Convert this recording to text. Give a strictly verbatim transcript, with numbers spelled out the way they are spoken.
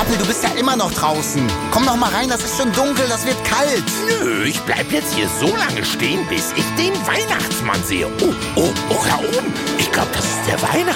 Stapel, du bist ja immer noch draußen. Komm noch mal rein, das ist schon dunkel, das wird kalt. Nö, ich bleib jetzt hier so lange stehen, bis ich den Weihnachtsmann sehe. Oh, oh, oh, da oben. Ich glaube, das ist der Weihnachtsmann.